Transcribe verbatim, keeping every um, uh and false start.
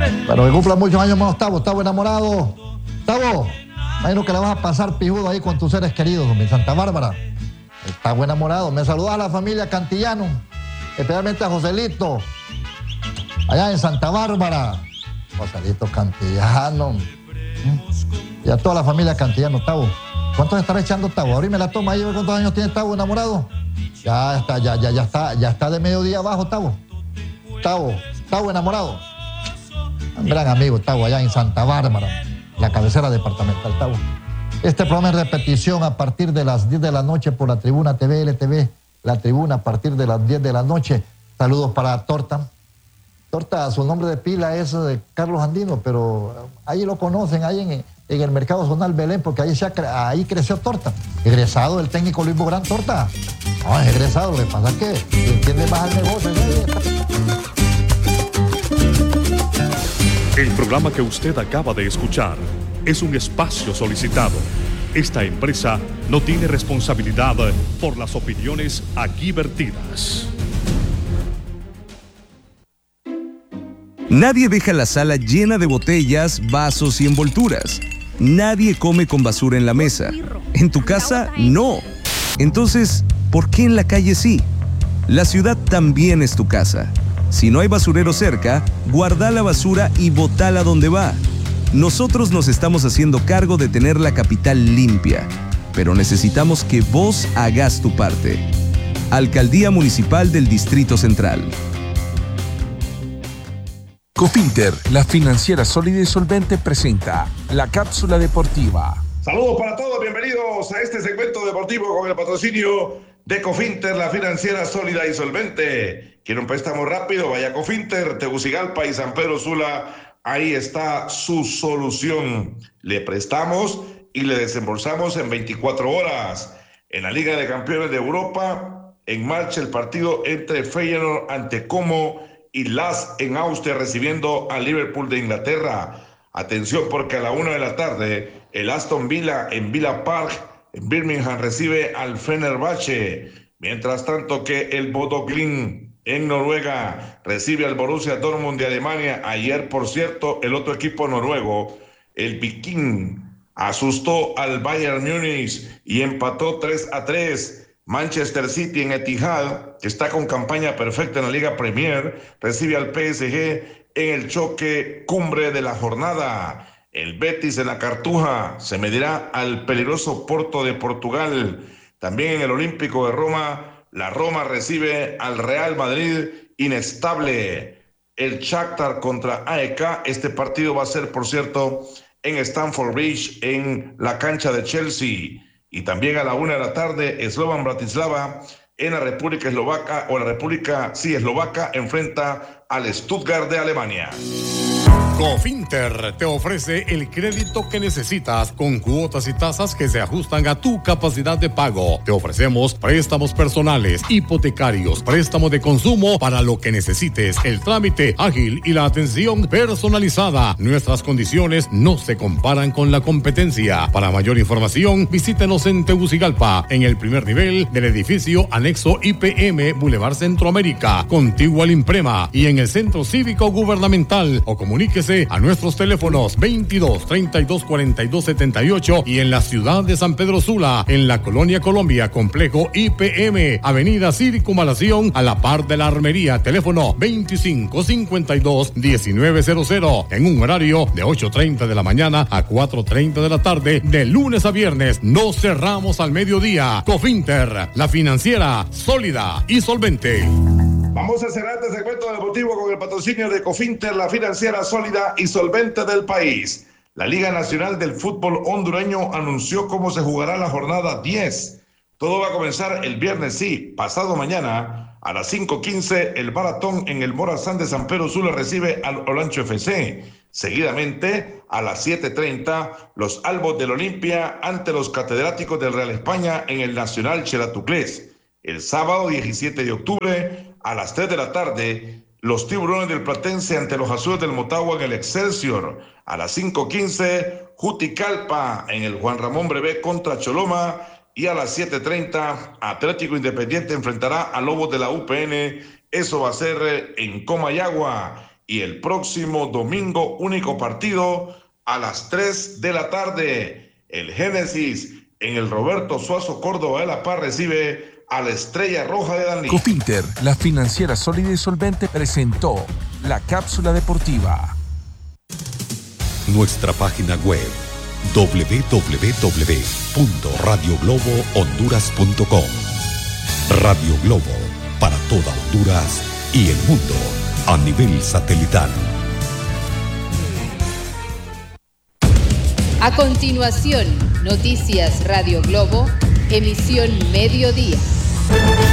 Pero que cumpla muchos años más, Tavo. Tavo enamorado. Tavo, imagino que la vas a pasar pijudo ahí con tus seres queridos, hombre, en Santa Bárbara. Tavo enamorado. Me saludas a la familia Cantillano, especialmente a Joselito, allá en Santa Bárbara. Joselito Cantillano. Y a toda la familia Cantillano, Tavo. ¿Cuántos estará echando Tavo? Abrime la toma ahí, ¿cuántos años tiene Tavo enamorado? Ya está, ya, ya, ya está, ya está de mediodía abajo, Tavo. Tavo, Tavo enamorado. Un gran amigo, Tavo, allá en Santa Bárbara, la cabecera departamental, Tavo. Este programa es repetición a partir de las diez de la noche por la Tribuna T V, L T V, la Tribuna a partir de las diez de la noche. Saludos para Torta. Torta, su nombre de pila es de Carlos Andino, pero ahí lo conocen, ahí en, en el mercado zonal Belén, porque ahí, se ha, ahí creció Torta. Egresado el técnico Luis Bográn, Torta. No, es egresado, lo que pasa es que entiende más al negocio, ¿no? El programa que usted acaba de escuchar es un espacio solicitado. Esta empresa no tiene responsabilidad por las opiniones aquí vertidas. Nadie deja la sala llena de botellas, vasos y envolturas. Nadie come con basura en la mesa. En tu casa, no. Entonces, ¿por qué en la calle sí? La ciudad también es tu casa. Si no hay basurero cerca, guarda la basura y botala donde va. Nosotros nos estamos haciendo cargo de tener la capital limpia, pero necesitamos que vos hagas tu parte. Alcaldía Municipal del Distrito Central. Cofinter, la financiera sólida y solvente, presenta la cápsula deportiva. Saludos para todos, bienvenidos a este segmento deportivo con el patrocinio de Cofinter, la financiera sólida y solvente. ¿Quiere un préstamo rápido? Vaya a Cofinter, Tegucigalpa y San Pedro Sula. Ahí está su solución. Le prestamos y le desembolsamos en veinticuatro horas. En la Liga de Campeones de Europa, en marcha el partido entre Feyenoord ante Como y L A S en Austria recibiendo al Liverpool de Inglaterra. Atención porque a la una de la tarde el Aston Villa en Villa Park en Birmingham recibe al Fenerbahce. Mientras tanto que el Bodo Glimt en Noruega recibe al Borussia Dortmund de Alemania. Ayer, por cierto, el otro equipo noruego, el Viking, asustó al Bayern Múnich y empató tres a tres. Manchester City en Etihad, que está con campaña perfecta en la Liga Premier, recibe al P S G en el choque cumbre de la jornada. El Betis en la Cartuja se medirá al peligroso Porto de Portugal. También en el Olímpico de Roma, la Roma recibe al Real Madrid inestable. El Shakhtar contra A E K, este partido va a ser, por cierto, en Stamford Bridge, en la cancha de Chelsea. Y también a la una de la tarde, Slovan Bratislava en la República Eslovaca, o la República, sí, Eslovaca, enfrenta al Stuttgart de Alemania. Cofinter te ofrece el crédito que necesitas con cuotas y tasas que se ajustan a tu capacidad de pago. Te ofrecemos préstamos personales, hipotecarios, préstamos de consumo para lo que necesites, el trámite ágil y la atención personalizada. Nuestras condiciones no se comparan con la competencia. Para mayor información, visítenos en Tegucigalpa, en el primer nivel del edificio anexo I P M Boulevard Centroamérica, contiguo al Imprema, y en el Centro Cívico Gubernamental, o comuníquese a nuestros teléfonos veintidós, treinta y dos, cuarenta y dos, setenta y ocho y en la ciudad de San Pedro Sula, en la Colonia Colombia, complejo I P M, avenida Circunvalación, a la par de la Armería, teléfono veinticinco, cincuenta y dos, diecinueve cero cero, en un horario de ocho treinta de la mañana a cuatro treinta de la tarde, de lunes a viernes. No cerramos al mediodía. Cofinter, la financiera sólida y solvente. Vamos a cerrar este segmento deportivo con el patrocinio de Cofinter, la financiera sólida y solvente del país. La Liga Nacional del Fútbol Hondureño anunció cómo se jugará la jornada diez. Todo va a comenzar el viernes, sí, pasado mañana, a las cinco quince, el Maratón en el Morazán de San Pedro Sula recibe al Olancho F C. Seguidamente, a las siete treinta, los Albos del Olimpia ante los catedráticos del Real España en el Nacional Xeratúclés. El sábado diecisiete de octubre, a las tres de la tarde, los Tiburones del Platense ante los Azules del Motagua en el Excelsior. A las cinco quince, Juticalpa en el Juan Ramón Brevé contra Choloma. Y a las siete treinta, Atlético Independiente enfrentará a Lobos de la U P N. Eso va a ser en Comayagua. y el próximo domingo único partido a las tres de la tarde. El Génesis en el Roberto Suazo Córdoba de La Paz recibe a la Estrella Roja de Danlí. Cofinter, la financiera sólida y solvente, presentó la cápsula deportiva. Nuestra página web doble u doble u doble u punto radio globo honduras punto com. Radio Globo, para toda Honduras y el mundo a nivel satelital. A continuación, Noticias Radio Globo, emisión mediodía.